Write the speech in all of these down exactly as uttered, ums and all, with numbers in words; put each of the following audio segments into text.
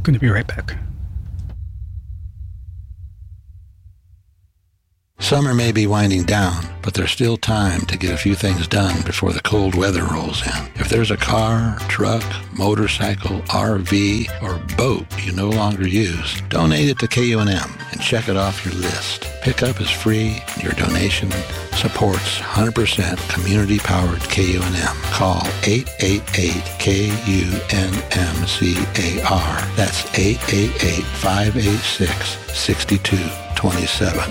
Going to be right back. Summer may be winding down, but there's still time to get a few things done before the cold weather rolls in. If there's a car, truck, motorcycle, R V, or boat you no longer use, donate it to K U N M and check it off your list. Pickup is free, and your donation supports one hundred percent community-powered K U N M. Call eight eight eight K U N M C A R. That's eight eight eight, five eight six, six two two seven.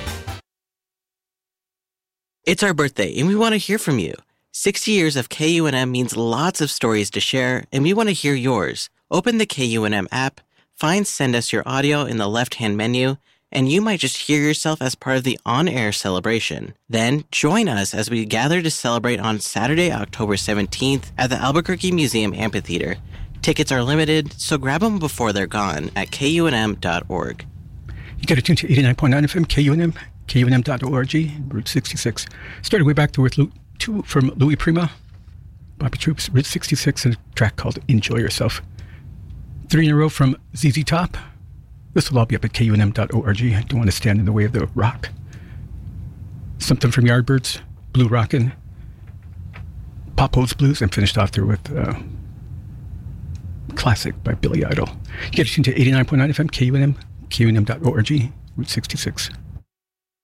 It's our birthday, and we want to hear from you. sixty years of K U N M means lots of stories to share, and we want to hear yours. Open the K U N M app, find Send Us Your Audio in the left-hand menu, and you might just hear yourself as part of the on-air celebration. Then, join us as we gather to celebrate on Saturday, October seventeenth at the Albuquerque Museum Amphitheater. Tickets are limited, so grab them before they're gone at K U N M dot org. You got to tune to eighty-nine point nine F M, K U N M, K U N M dot org, Route sixty-six. Started way back there with Lou, two from Louis Prima, Bobby Troops, Route sixty-six, and a track called Enjoy Yourself. Three in a row from Z Z Top. This will all be up at K U N M dot org. I don't want to stand in the way of the rock. Something from Yardbirds, Blue Rockin', Pop Holds Blues, and finished off there with uh, Classic by Billy Idol. You get to tune to eighty-nine point nine F M, K U N M, K U N M dot org, Route sixty-six.